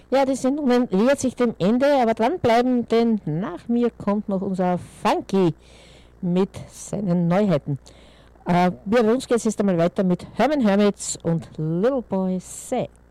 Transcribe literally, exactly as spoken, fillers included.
Ja, die Sendung nähert sich dem Ende, aber dranbleiben, denn nach mir kommt noch unser Funky mit seinen Neuheiten. Äh, bei uns geht es jetzt einmal weiter mit Herman Hermits und Little Boy Say.